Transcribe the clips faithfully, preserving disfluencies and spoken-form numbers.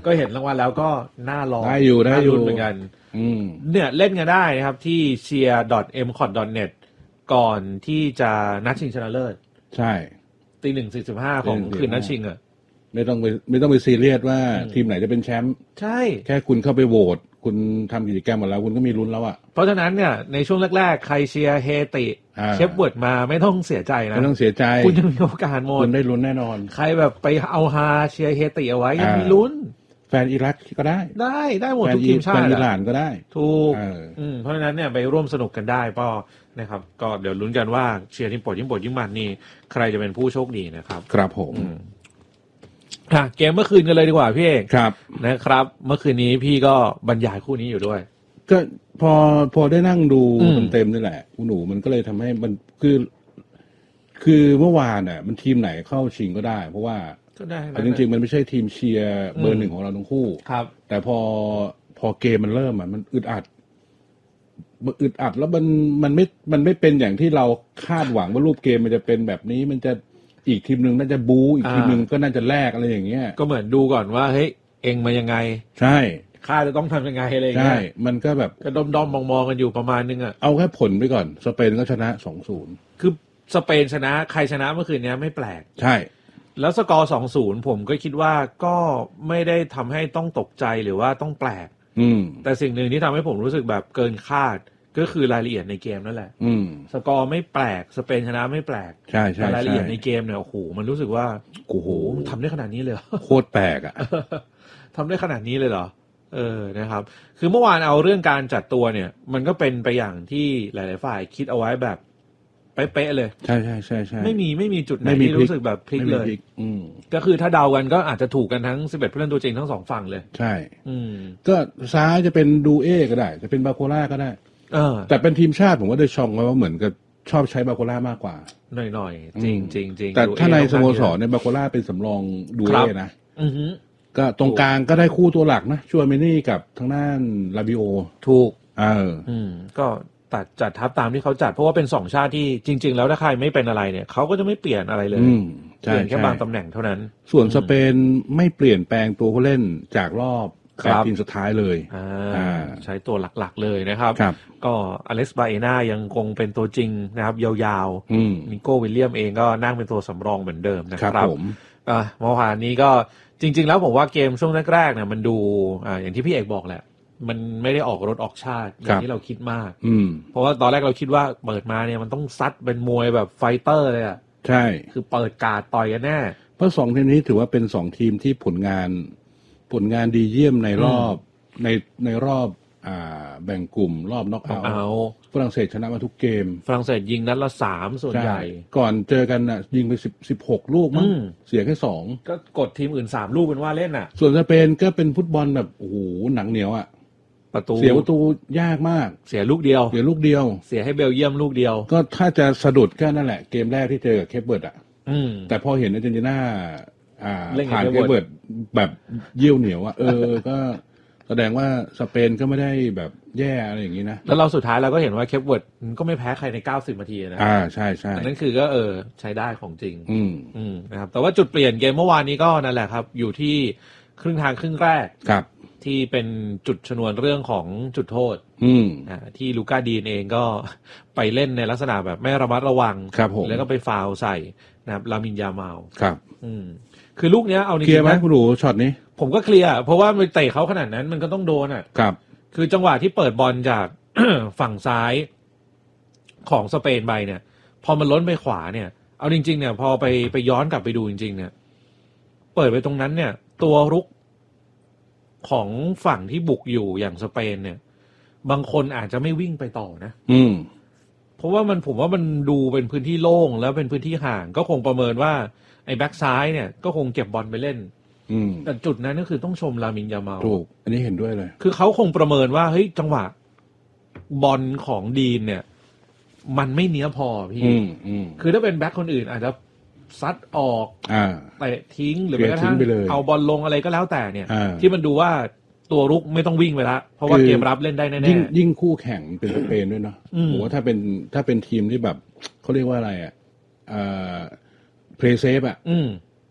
ก็เห็นรางวัลแล้วก็น่ารอได้อยู่ได้อยู่เหมือนกันเนี่ยเล่นกันได้นะครับที่ เชียร์ ดอท เอ็ม คอท ดอท เน็ต ก่อนที่จะนัดชิงชนะเลิศใช่ตีหนึ่งสี่สิบห้าของคืนนัดชิงอ่ะไม่ต้องไปไม่ต้องไปซีเรียสว่าทีมไหนจะเป็นแชมป์ใช่แค่คุณเข้าไปโหวตคุณทำกิจกรรมหมดแล้วคุณก็มีลุ้นแล้วอ่ะเพราะฉะนั้นเนี่ยในช่วงแรกๆใครเชียร์เฮติเชฟเวิร์ดมาไม่ต้องเสียใจนะไม่ต้องเสียใจคุณยังมีโอกาสหมดคุณได้ลุ้นแน่นอนใครแบบไปเอาฮาเชียร์เฮติเอาไว้ยังมีลุ้นแฟนอิรักก็ได้ได้ได้หมดทุกทีมชาติแฟนอิหร่านก็ได้ถูกเพราะฉะนั้นเนี่ยไปร่วมสนุกกันได้ป้อนะครับก็เดี๋ยวลุ้นกันว่าเชียร์ทีมโปรดยิ่งโปรดยิ่งมันนี่ใครจะเป็นผู้โชคดีนะครับครับผมค่ะเกมเมื่อคืนกันเลยดีกว่าพี่เอกครับนะครับเมื่อคืนนี้พี่ก็บรรยายคู่นี้อยู่ด้วยก็พอพอได้นั่งดูเต็มๆนี่แหละคุณหนูมันก็เลยทำให้มันคือคือเมื่อวานน่ะมันทีมไหนเข้าชิงก็ได้เพราะว่าแต่จริงๆมันไม่ใช่ทีมเชียร์เบอร์หนึ่งของเราทั้งคู่ครับแต่พอพอเกมมันเริ่มอ่ะมันอึดอัดอึดอัดแล้วมันมันไม่มันไม่เป็นอย่างที่เราคาดหวังว่ารูปเกมมันจะเป็นแบบนี้มันจะอีกทีมหนึ่งน่าจะบู๊อีกทีมหนึ่งก็น่าจะแลกอะไรอย่างเงี้ยก็เหมือนดูก่อนว่าเฮ้ยเองมายังไงใช่ข้าจะต้องทำยังไงอะไรอย่างเงี้ยใช่มันก็แบบก็ด้อมๆมองๆกันอยู่ประมาณนึงอ่ะเอาแค่ผลไปก่อนสเปนก็ชนะ สองศูนย์คือสเปนชนะใครชนะเมื่อคืนนี้ไม่แปลกใช่แล้วสกอร์ สองศูนย์ ผมก็คิดว่าก็ไม่ได้ทำให้ต้องตกใจหรือว่าต้องแปลกอืมแต่สิ่งหนึ่งที่ทำให้ผมรู้สึกแบบเกินคาดก็คือรายละเอียดในเกมนั่นแหละอืมสกอร์ไม่แปลกสเปนชนะไม่แปลกใช่ใช่แต่รายละเอียดในเกมเนี่ยโอ้โหมันรู้สึกว่าโอ้โหทำได้ขนาดนี้เลยโคตรแปลกอ่ะทำได้ขนาดนี้เลยเหรอเออนะครับคือเมื่อวานเอาเรื่องการจัดตัวเนี่ยมันก็เป็นไปอย่างที่หลายๆฝ่ายคิดเอาไว้แบบเป๊ะๆเลยใช่ใช่ใช่ใช่ไม่มีไม่มีจุดไหนที่รู้สึกแบบพลิกเลยก็คือถ้าเดากันก็อาจจะถูกกันทั้งสิบเอ็ดผู้เล่นตัวจริงทั้งสองฝั่งเลยใช่อืมก็ซ้ายจะเป็นดูเอก็ได้จะเป็นบาโคล่าก็ได้เออแต่เป็นทีมชาติผมว่าได้ชองไว้ว่าเหมือนกับชอบใช้บาโคล่ามากกว่าหน่อยๆจริงจริงจริงแต่ถ้าในสโมสรเนี่ยบาโคล่าเป็นสำรองดูเอนะอือฮึก็ตรงกลางก็ได้คู่ตัวหลักนะชัวเมนี่กับทางด้านลาบิโอถูกเอออืมก็ตัดจัดทัพตามที่เขาจัดเพราะว่าเป็นสองชาติที่จริงๆแล้วถ้าใครไม่เป็นอะไรเนี่ยเขาก็จะไม่เปลี่ยนอะไรเลยเปลี่ยนแค่บางตำแหน่งเท่านั้นส่วนสเปนไม่เปลี่ยนแปลงตัวผู้เล่นจากรอบแปดทีมสุดท้ายเลยอ่าใช้ตัวหลักๆเลยนะครับก็อเล็กซ์บาเอน่ายังคงเป็นตัวจริงนะครับยาวๆนิโก้วิลเลียมเองก็นั่งเป็นตัวสำรองเหมือนเดิมนะครับอ่าเมื่อวานนี้ก็จริงๆแล้วผมว่าเกมช่วงแรกๆเนี่ยมันดูอ่าอย่างที่พี่เอกบอกแหละมันไม่ได้ออกรถออกชาติอย่างที่เราคิดมากเพราะว่าตอนแรกเราคิดว่าเปิดมาเนี่ยมันต้องซัดเป็นมวยแบบไฟเตอร์เลยอ่ะใช่คือเปิดการ์ดต่อยกันแน่เพราะสองทีมนี้ถือว่าเป็นสองทีมที่ผลงานผลงานดีเยี่ยมในรอบในในรอบอ่าแบ่งกลุ่มรอบน็อกเอาท์ฝรั่งเศสชนะมาทุกเกมฝรั่งเศสยิงนัดละสามส่วนใหญ่ก่อนเจอกันน่ะยิงไปสิบ สิบหกลูกมั้งเสียแค่สองก็กดทีมอื่นสามลูกเป็นว่าเล่นน่ะส่วนสเปนก็เป็นฟุตบอลแบบโอ้โหหนังเหนียวอ่ะประตูเสียประตูยากมากเสียลูกเดียวเสียลูกเดียวเสียให้เบลเยียมลูกเดียวก็ถ้าจะสะดุดก็นั่นแหละเกมแรกที่เจอกับเคปเบิร์ดอ่ะแต่พอเห็นอาร์เจนตินาอ่าผ่านเคปเบิร์ดแบบเยี่ยวเหนียวอ่ะเออก็แสดงว่าสเปนก็ไม่ได้แบบแย่อะไรอย่างนี้นะแล้วเราสุดท้ายเราก็เห็นว่าเคปเบิร์ดก็ไม่แพ้ใครในเก้าสิบนาทีนะอ่าใช่ใช่นั่นคือก็เออใช้ได้ของจริงอืมอืมนะครับแต่ว่าจุดเปลี่ยนเกมเมื่อวานนี้ก็นั่นแหละครับอยู่ที่ครึ่งทางครึ่งแรกครับที่เป็นจุดชนวนเรื่องของจุดโทษอืมอ่าที่ลูก้าดีนเองก็ไปเล่นในลักษณะแบบไม่ระมัดระวังครับผมแล้วก็ไปฟาวล์ใส่นะครับลามินยามาลครับอืมคือลูกเนี้ยเอาจริงๆเคลียร์ไหมคุณดูช็อตนี้ผมก็เคลียร์เพราะว่าไปเตะเขาขนาดนั้นมันก็ต้องโดนอ่ะครับคือจังหวะที่เปิดบอลจาก ฝั่งซ้ายของสเปนไปเนี่ยพอมันล้นไปขวาเนี่ยเอาจริงๆเนี่ยพอไปไปย้อนกลับไปดูจริงๆเนี่ยเปิดไปตรงนั้นเนี่ยตัวรุกของฝั่งที่บุกอยู่อย่างสเปนเนี่ยบางคนอาจจะไม่วิ่งไปต่อนะอืมเพราะว่ามันผมว่ามันดูเป็นพื้นที่โล่งแล้วเป็นพื้นที่ห่างก็คงประเมินว่าไอ้แบ็กซ้ายเนี่ยก็คงเก็บบอลไปเล่นแต่จุดนั้นก็คือต้องชมลามินยามาลถูกอันนี้เห็นด้วยเลยคือเขาคงประเมินว่าเฮ้ยจังหวะบอลของดีนเนี่ยมันไม่เนี้ยพอพี่คือถ้าเป็นแบ็คคนอื่นอาจจะซัดออกเตะทิ้งหรือแม้กระทั่งเอาบอลลงอะไรก็แล้วแต่เนี่ยที่มันดูว่าตัวรุกไม่ต้องวิ่งไปละเพราะว่าเกมรับเล่นได้แน่ๆยิ่งยิ่งคู่แข่งเป็นสเปนด้วยเนาะผมว่าถ้าเป็นถ้าเป็นทีมที่แบบเขาเรียกว่าอะไรอ่ะเพลย์เซฟอ่ะ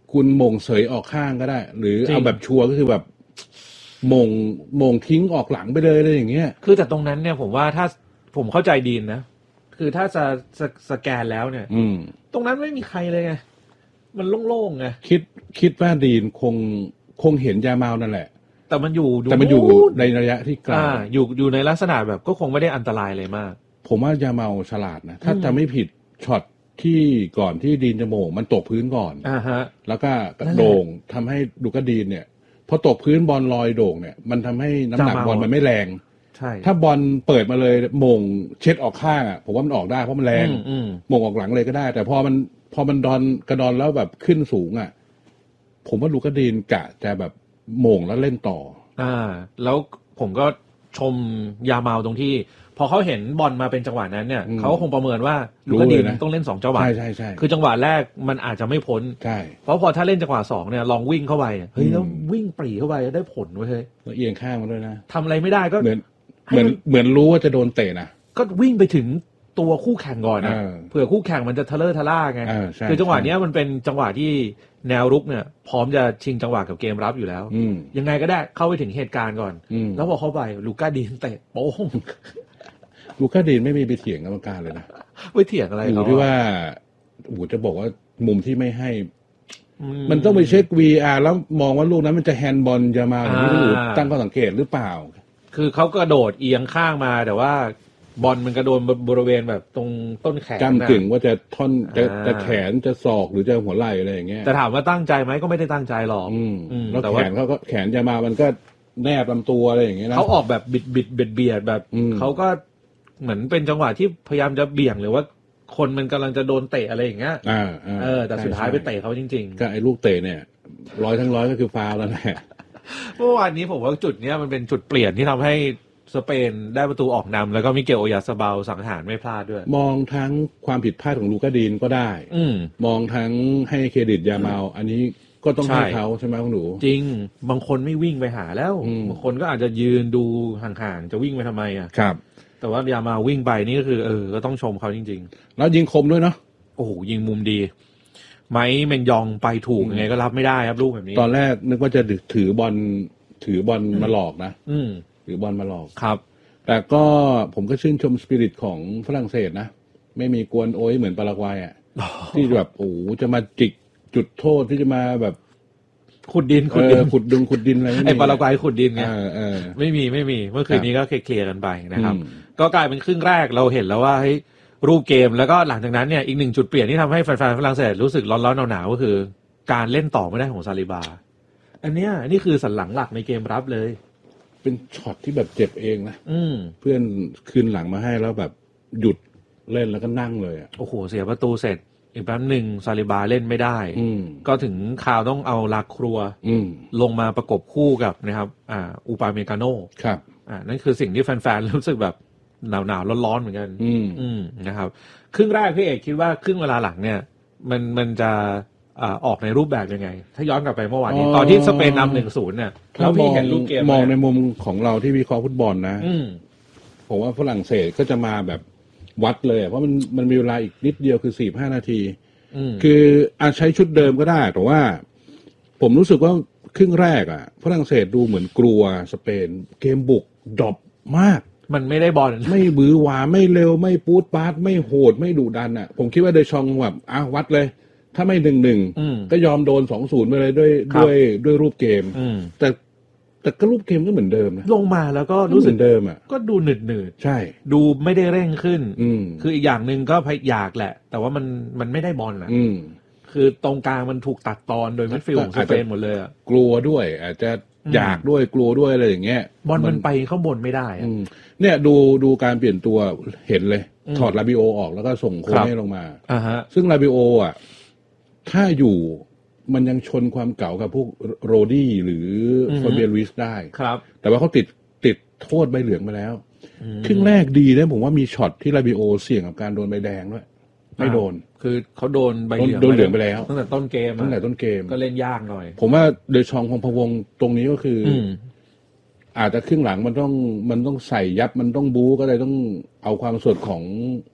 คุณมงเสยออกข้างก็ได้หรือเอาแบบชัวร์ก็คือแบบมงมงทิ้งออกหลังไปเลยอะไรอย่างเงี้ยคือแต่ตรงนั้นเนี่ยผมว่าถ้าผมเข้าใจดีนนะคือถ้าจะสแกนแล้วเนี่ยตรงนั้นไม่มีใครเลยไงมันโล่งๆไงคิดคิดว่าดีนคงคงเห็นยาเมานั่นแหละแต่มันอยู่แต่มันอยู่ในระยะที่ไกลอยู่อยู่ในลักษณะแบบก็คงไม่ได้อันตรายเลยมากผมว่ายาเมาฉลาดนะถ้าจะไม่ผิดช็อตที่ก่อนที่ดีนจะโมงมันตกพื้นก่อนอ่าฮะแล้วก็โด่งทำให้ลูก้าดีนเนี่ยพอตกพื้นบอลลอยโด่งเนี่ยมันทำให้น้ำหนักบอลมันไม่แรงใช่ถ้าบอลเปิดมาเลยโมงเช็ดออกข้างอ่ะผมว่ามันออกได้เพราะมันแรงโมงออกหลังเลยก็ได้แต่พอมันพอมันดอนกระดอนแล้วแบบขึ้นสูงอ่ะผมว่าลูก้าดีนกะจะแบบโมงแล้วเล่นต่ออ่าแล้วผมก็ชมยาเมาตรงที่พอเขาเห็นบอลมาเป็นจังหวะนั้นเนี่ยเขาคงประเมินว่าลูก้าดีนต้องเล่นสองจังหวะใช่ใช่ใช่คือจังหวะแรกมันอาจจะไม่พ้นใช่เพราะพอถ้าเล่นจังหวะสองเนี่ยลองวิ่งเข้าไปเฮ้ยแล้ววิ่งปรีเข้าไปได้ผลเว้ยเฮ้ยเอียงข้างมาด้วยนะทำอะไรไม่ได้ก็เหมือนเหมือนเหมือนรู้ว่าจะโดนเตะนะก็วิ่งไปถึงตัวคู่แข่งก่อนนะเผื่อคู่แข่งมันจะทะเลาะทะล่าไงคือจังหวะนี้มันเป็นจังหวะที่แนวรุกเนี่ยพร้อมจะชิงจังหวะกับเกมรับอยู่แล้วยังไงก็ได้เข้าไปถึงเหตุการณ์ก่อนแล้วพอเข้าไปลูก้าดีนเตะโป้งลูก้าดีนไม่มีไปเถียงกรรมการเลยนะไม่เถียงอะไรเขาที่ว่าโอ้โหจะบอกว่ามุมที่ไม่ให้มันต้องไปเช็ค วี อาร์ แล้วมองว่าลูกนั้นมันจะแฮนด์บอลจะมาอย่างที่ดูตั้งข้อสังเกตหรือเปล่าคือเขากระโดดเอียงข้างมาแต่ว่าบอลมันกระโดนบริเวณแบบตรงต้นแขนจำกึ่งว่าจะท่อนจะจะแขนจะศอกหรือจะหัวไหล่อะไรอย่างเงี้ยแต่ถามว่าตั้งใจไหมก็ไม่ได้ตั้งใจหรอกแล้วแขนเขาก็แขนจะมามันก็แนบลำตัวอะไรอย่างเงี้ยนะเขาออกแบบบิดบิดเบียดเบียดแบบเขาก็เหมือนเป็นจังหวะที่พยายามจะเบี่ยงหรือว่าคนมันกำลังจะโดนเตะอะไรอย่างเงี้ยเออแต่สุดท้ายไปเตะเขาจริงๆก็ไอ้ลูกเตะเนี่ยร้อยทั้งร้อยก็คือฟาวล์แล้วแหละเมื่อวานนี้ผมว่าจุดเนี้ยมันเป็นจุดเปลี่ยนที่ทำให้สเปนได้ประตูออกนำแล้วก็มิเกล โอยาซาบาลสังหารไม่พลาดด้วยมองทั้งความผิดพลาดของลูก้าดีนก็ได้มองทั้งให้เครดิตยาเมาอันนี้ก็ต้องให้เขาใช่ไหมคุณหนูจริงบางคนไม่วิ่งไปหาแล้วบางคนก็อาจจะยืนดูห่างๆจะวิ่งไปทำไมอ่ะครับแต่ว่ายาเมาวิ่งไปนี่ก็คือเออก็ต้องชมเขาจริงๆแล้วยิงคมด้วยเนาะโอ้โหยิงมุมดีไม้เมนยองไปถูกยังไงก็รับไม่ได้ครับลูกแบบนี้ตอนแรกนึกว่าจะถือบอลถือบอลมาหลอกนะถือบอลมาหลอกครับแต่ก็ผมก็ชื่นชมสปิริตของฝรั่งเศสนะไม่มีกวนโอยเหมือนปารากวัยอ่ะที่แบบโอ้จะมาจิกจุดโทษที่จะมาแบบขุดดินขุดดินขุดดุงขุดดินอะไรไอ้ปารากวัยขุดดินไงไม่มีไม่มีเมื่อคืนนี้ก็เคลียร์กันไปนะครับก็กลายเป็นครึ่งแรกเราเห็นแล้วว่าเฮ้ยรูปเกมแล้วก็หลังจากนั้นเนี่ยอีกหนึ่งจุดเปลี่ยนที่ทำให้แฟนๆฝรั่งเศสรู้สึกร้อนๆหนาวๆก็คือการเล่นต่อไม่ได้ของซาลิบาอันเนี้ยนี่คือสันหลังหลักในเกมรับเลยเป็นช็อตที่แบบเจ็บเองนะเพื่อนคืนหลังมาให้แล้วแบบหยุดเล่นแล้วก็นั่งเลยอ่ะโอ้โหเสียประตูเสร็จอีกแป๊บหนึ่งซาลิบาเล่นไม่ได้ก็ถึงข่าวต้องเอาลาครัวลงมาประกบคู่กับนะครับอ่าอูปาเมกาโน่ครับอ่านั่นคือสิ่งที่แฟนๆรู้สึกแบบหนาวๆร้อนๆเหมือนกันอืมนะครับครึ่งแรกพี่เอกคิดว่าครึ่งเวลาหลังเนี่ยมันมันจะอ่าออกในรูปแบบยังไงถ้าย้อนกลับไปเมื่อวานนี้ตอนที่สเปนนำหนึ่งศูนย์เนี่ยแล้วพี่เห็นรูปเกมมองในมุมของเราที่วิเคราะห์ฟุตบอลนะผมว่าฝรั่งเศสก็จะมาแบบวัดเลยเพราะมันมันมีเวลาอีกนิดเดียวคือสี่ห้านาทีคืออาจใช้ชุดเดิมก็ได้แต่ว่าผมรู้สึกว่าครึ่งแรกอ่ะฝรั่งเศสดูเหมือนกลัวสเปนเกมบุกดรอปมากมันไม่ได้บอลไม่บื้อหวาไม่เร็วไม่ปูดปาดไม่โหดไม่ดุดันอ่ะผมคิดว่าเดชองแบบอ่ะวัดเลยถ้าไม่หนึ่งหนึ่งก็ยอมโดนสองศูนย์ไปเลยด้วยด้วยด้วยรูปเกมแต่แต่ก็รูปเกมก็เหมือนเดิมนะลงมาแล้วก็รู้สึกเดิมอ่ะก็ดูหนืดหนืดใช่ดูไม่ได้เร่งขึ้นคืออีกอย่างหนึ่งก็พยายามแหละแต่ว่ามันมันไม่ได้บอลอ่ะคือตรงกลางมันถูกตัดตอนโดยมิดฟิลด์ของสเปนหมดเลยอ่ะกลัวด้วยอาจจะอยากด้วยกลัวด้วยอะไรอย่างเงี้ยบอลมันไปข้างบนไม่ได้อ่ะเนี่ยดูดูการเปลี่ยนตัวเห็นเลยถอดลาบิโอออกแล้วก็ส่งโค้ชให้ลงมาอ่าฮะซึ่งลาบิโออ่ะถ้าอยู่มันยังชนความเก่ากับพวกโรดี้หรือฟาเบียนลุยส์ได้ครับแต่ว่าเขาติดติดโทษใบเหลืองไปแล้วครึ่งแรกดีนะผมว่ามีช็อตที่ลาบิโอเสี่ยงกับการโดนใบแดงด้วยไม่โดนคือเขาโดนใบเหลืองโดนเหลืองไปแล้วตั้งแต่ต้นเกมตั้งแต่ต้นเกมก็เล่นยากหน่อยผมว่าโดยชองพงพวงตรงนี้ก็คืออาจจะครึ่งหลังมันต้องมันต้องใส่ยับมันต้องบู๊ก็เลยต้องเอาความสดของ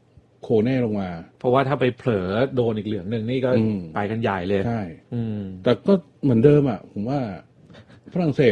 โคเน่ลงมาเพราะว่าถ้าไปเผลอโดนอีกเหลืองหนึ่งนี่ก็ไปกันใหญ่เลยใช่แต่ก็เหมือนเดิมอ่ะผมว่าฝรั่งเศ